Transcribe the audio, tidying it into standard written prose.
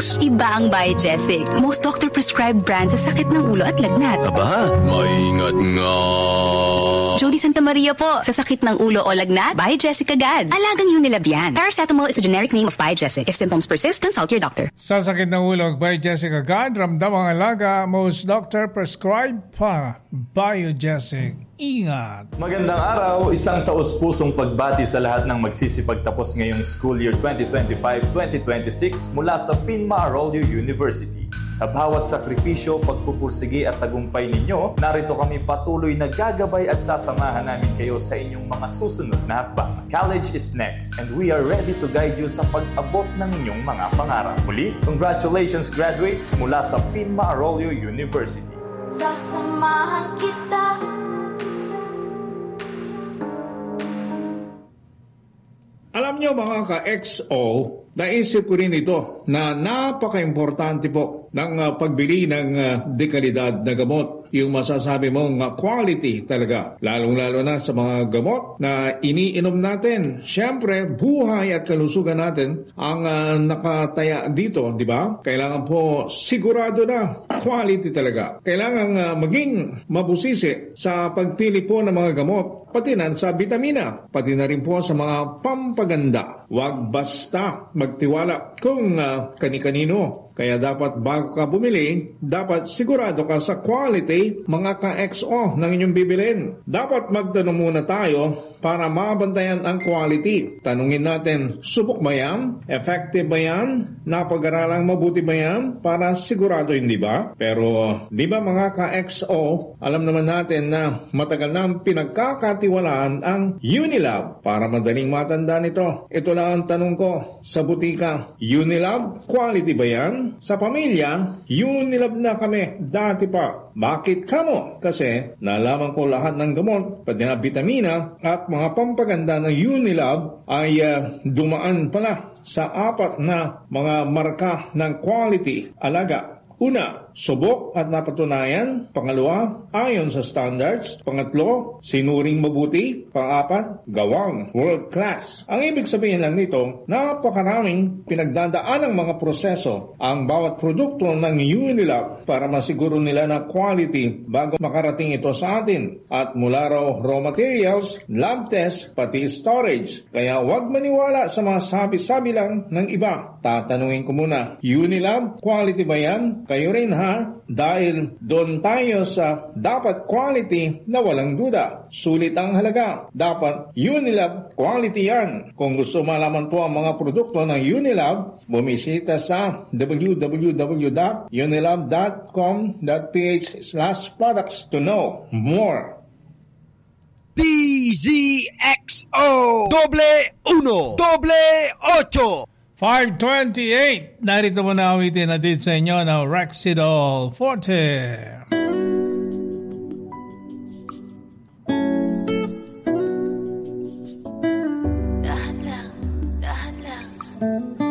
products. Iba ang Biogesic. Most doctor-prescribed brand sa sakit ng ulo at lagnat. Aba, maingat nga. Jody Santa Maria po. Sa sakit ng ulo o lagnat, Biogesic agad. Alagang Unilab yan. Paracetamol is a generic name of Biogesic. If symptoms persist, consult your doctor. Sa sakit ng ulo, Biogesic agad. Ramdam ang alaga. Most doctor prescribed pa. Biogesic. Ingat! Magandang araw! Isang taos-pusong pagbati sa lahat ng magsisipagtapos ngayong school year 2025-2026 mula sa Pinma Arroyo University. Sa bawat sakripisyo, pagpupursige at tagumpay ninyo, narito kami patuloy na gagabay at sasamahan namin kayo sa inyong mga susunod na hakbang. College is next and we are ready to guide you sa pag-abot ng inyong mga pangarap. Muli, congratulations graduates mula sa Pinma Arroyo University. Sasamahan kita. Alam niyo mga ka-XO, naisip ko rin ito na napaka-importante po ng pagbili ng dekalidad na gamot. Yung masasabi mong quality talaga. Lalong-lalo na sa mga gamot na iniinom natin. Siyempre, buhay at kalusugan natin ang nakataya dito, di ba? Kailangan po sigurado na quality talaga. Kailangan maging mabusisi sa pagpili po ng mga gamot, pati na sa vitamina, pati na rin po sa mga pampaganda. Huwag basta magtiwala kung kani-kanino. Kaya dapat bago ka bumili, dapat sigurado ka sa quality mga ka-XO ng inyong bibilin. Dapat magtanong muna tayo para mabantayan ang quality. Tanungin natin, subok ba yan? Effective ba yan? Napag-aralang mabuti ba yan? Para sigurado, hindi ba? Pero di ba mga ka-XO, alam naman natin na matagal na pinagkakatiwalaan ang Unilab. Para madaling matanda nito, ito lang ang tanong ko sa butika. Unilab, quality ba yan? Sa pamilya, Unilab na kami dati pa. Bakit kamo? Kasi nalaman ko lahat ng gamot, pati na vitamina at mga pampaganda ng Unilab ay dumaan pala sa 4 na mga marka ng quality alaga. Una, subok at napatunayan. Pangalawa, ayon sa standards. Pangatlo, sinuring mabuti. Pang-apat, gawang world class. Ang ibig sabihin lang nito, napakaraming pinagdadaan ng mga proseso ang bawat produkto ng Unilab para masiguro nila na quality bago makarating ito sa atin. At mula raw materials, lab test, pati storage. Kaya huwag maniwala sa mga sabi-sabi lang ng iba. Tatanungin ko muna, Unilab, quality ba yan? Kayo rin ha? Dahil doon tayo sa dapat quality na walang duda. Sulit ang halaga. Dapat Unilab quality yan. Kung gusto malaman po ang mga produkto ng Unilab, bumisita sa www.unilab.com.ph/products to know more. DZXO Doble 1 Doble 8 528. Narito mo na awitin natin sa inyo na Rexidol Forte.